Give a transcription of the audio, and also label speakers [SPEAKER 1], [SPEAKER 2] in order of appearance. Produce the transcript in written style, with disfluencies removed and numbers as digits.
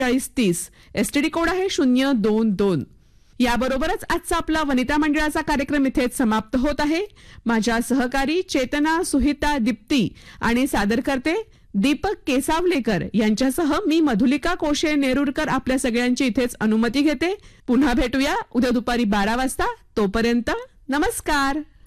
[SPEAKER 1] 4030. STD code आहे 022. याबरोबरच आजचा आपला वनिता मंडळाचा कार्यक्रम इथेच समाप्त होत आहे. माझ्या सहकारी चेतना, सुहिता, दीप्ती आणि सादरकर्ते दीपक केसावलेकर यांच्यासह मी मधुलिका कोशे नेरुरकर आपल्या सगळ्यांची इथेच अनुमती घेते. पुन्हा भेटूया उद्या दुपारी 12 वाजता. तोपर्यंत नमस्कार.